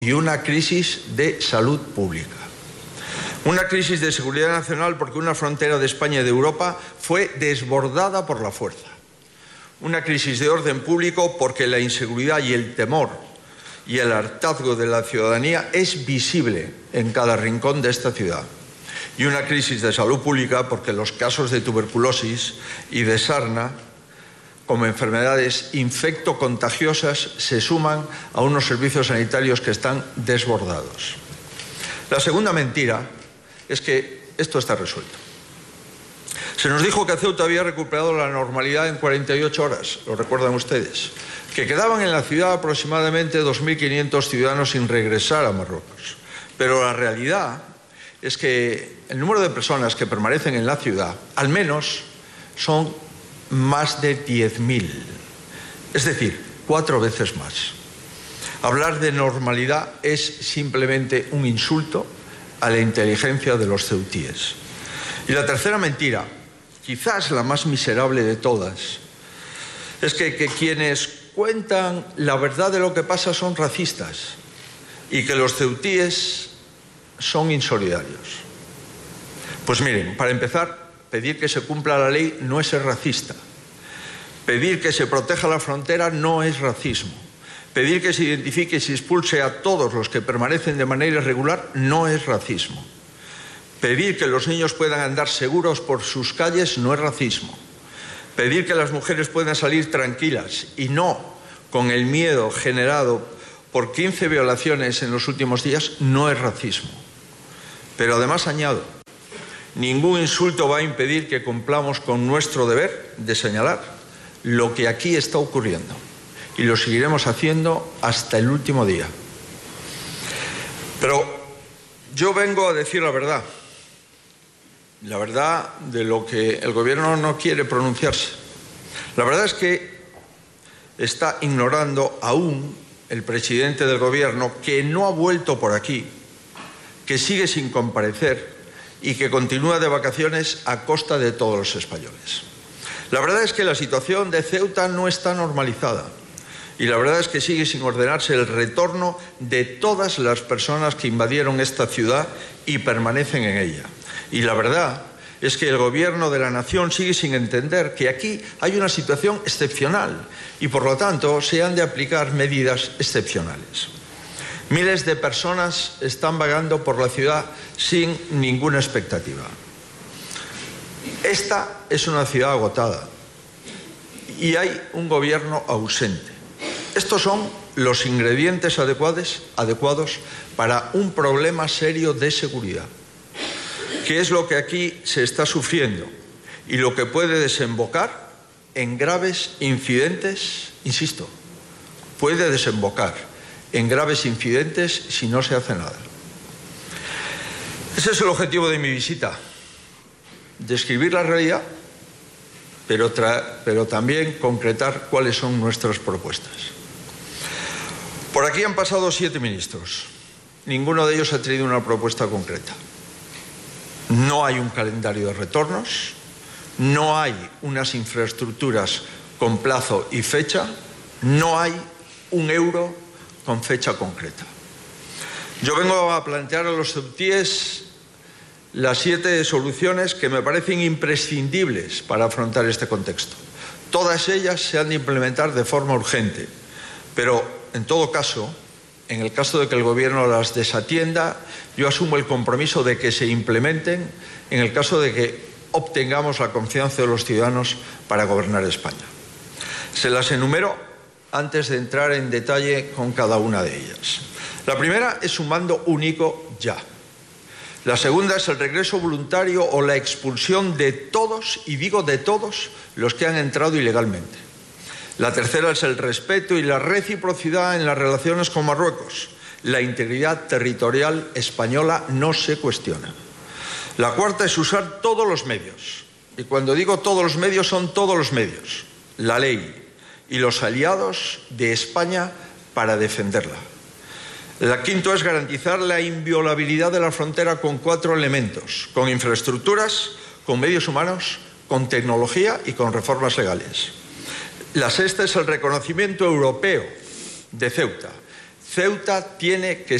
y una crisis de salud pública. Una crisis de seguridad nacional porque una frontera de España y de Europa fue desbordada por la fuerza. Una crisis de orden público porque la inseguridad y el temor y el hartazgo de la ciudadanía es visible en cada rincón de esta ciudad. Y una crisis de salud pública porque los casos de tuberculosis y de sarna como enfermedades infectocontagiosas se suman a unos servicios sanitarios que están desbordados. La segunda mentira es que esto está resuelto. Se nos dijo que Ceuta había recuperado la normalidad en 48 horas, lo recuerdan ustedes, que quedaban en la ciudad aproximadamente 2.500 ciudadanos sin regresar a Marruecos. Pero la realidad es que el número de personas que permanecen en la ciudad, al menos, son más de 10.000, es decir, 4 veces más. Hablar de normalidad es simplemente un insulto a la inteligencia de los ceutíes. Y la tercera mentira, quizás la más miserable de todas, es que quienes cuentan la verdad de lo que pasa son racistas y que los ceutíes son insolidarios. Pues miren, para empezar, pedir que se cumpla la ley no es ser racista. Pedir que se proteja la frontera no es racismo. Pedir que se identifique y se expulse a todos los que permanecen de manera irregular no es racismo. Pedir que los niños puedan andar seguros por sus calles no es racismo. Pedir que las mujeres puedan salir tranquilas y no con el miedo generado por 15 violaciones en los últimos días no es racismo. Pero además añado, ningún insulto va a impedir que cumplamos con nuestro deber de señalar lo que aquí está ocurriendo. Y lo seguiremos haciendo hasta el último día. Pero yo vengo a decir la verdad de lo que el Gobierno no quiere pronunciarse. La verdad es que está ignorando aún el presidente del Gobierno, que no ha vuelto por aquí, que sigue sin comparecer y que continúa de vacaciones a costa de todos los españoles. La verdad es que la situación de Ceuta no está normalizada y la verdad es que sigue sin ordenarse el retorno de todas las personas que invadieron esta ciudad y permanecen en ella. Y la verdad es que el Gobierno de la Nación sigue sin entender que aquí hay una situación excepcional y, por lo tanto, se han de aplicar medidas excepcionales. Miles de personas están vagando por la ciudad sin ninguna expectativa. Esta es una ciudad agotada y hay un Gobierno ausente. Estos son los ingredientes adecuados para un problema serio de seguridad, que es lo que aquí se está sufriendo y lo que puede desembocar en graves incidentes, insisto, puede desembocar en graves incidentes si no se hace nada. Ese es el objetivo de mi visita, describir la realidad, pero también concretar cuáles son nuestras propuestas. Por aquí han pasado 7 ministros, ninguno de ellos ha traído una propuesta concreta. No hay un calendario de retornos, no hay unas infraestructuras con plazo y fecha, no hay un euro con fecha concreta. Yo vengo a plantear a los ceutíes las 7 soluciones que me parecen imprescindibles para afrontar este contexto. Todas ellas se han de implementar de forma urgente, pero en todo caso, en el caso de que el Gobierno las desatienda, yo asumo el compromiso de que se implementen en el caso de que obtengamos la confianza de los ciudadanos para gobernar España. Se las enumero antes de entrar en detalle con cada una de ellas. La primera es un mando único ya. La segunda es el regreso voluntario o la expulsión de todos, y digo de todos, los que han entrado ilegalmente. La tercera es el respeto y la reciprocidad en las relaciones con Marruecos. La integridad territorial española no se cuestiona. La cuarta es usar todos los medios. Y cuando digo todos los medios, son todos los medios. La ley y los aliados de España para defenderla. La quinta es garantizar la inviolabilidad de la frontera con 4 elementos: con infraestructuras, con medios humanos, con tecnología y con reformas legales. La sexta es el reconocimiento europeo de Ceuta. Ceuta tiene que